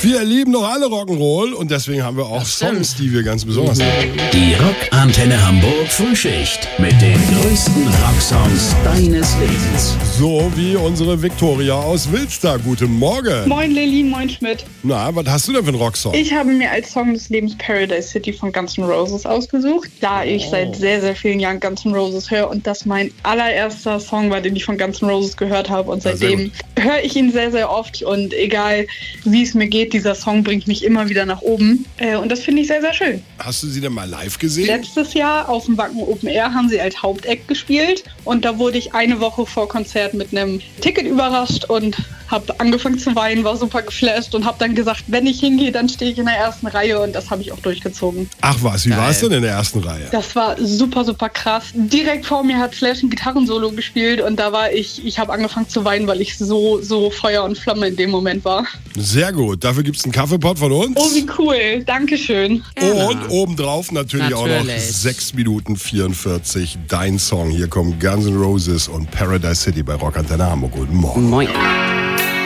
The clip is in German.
Wir lieben doch alle Rock'n'Roll und deswegen haben wir auch Songs, die wir ganz besonders lieben. Die Rockantenne Hamburg Frühschicht mit den größten Rocksongs deines Lebens. So wie unsere Viktoria aus Wilster. Guten Morgen. Moin Lili, moin Schmidt. Na, was hast du denn für einen Rocksong? Ich habe mir als Song des Lebens Paradise City von Guns N' Roses ausgesucht, da ich seit sehr, sehr vielen Jahren Guns N' Roses höre und das mein allererster Song war, den ich von Guns N' Roses gehört habe und seitdem höre ich ihn sehr, sehr oft und egal wie es mir geht, dieser Song bringt mich immer wieder nach oben und das finde ich sehr, sehr schön. Hast du sie denn mal live gesehen? Letztes Jahr auf dem Wacken Open Air haben sie als Hauptact gespielt und da wurde ich eine Woche vor Konzert mit einem Ticket überrascht und habe angefangen zu weinen, war super geflasht und habe dann gesagt, wenn ich hingehe, dann stehe ich in der ersten Reihe und das habe ich auch durchgezogen. Ach was, wie war es denn in der ersten Reihe? Das war super, super krass. Direkt vor mir hat Slash ein Gitarrensolo gespielt und da war ich habe angefangen zu weinen, weil ich so Feuer und Flamme in dem Moment war. Sehr gut, dafür gibt es einen Kaffeepott von uns. Oh, wie cool, Dankeschön. Und obendrauf natürlich auch noch 6 Minuten 44 dein Song. Hier kommen Guns N' Roses und Paradise City bei Rockantenne Hamburg. Guten Morgen. Moin.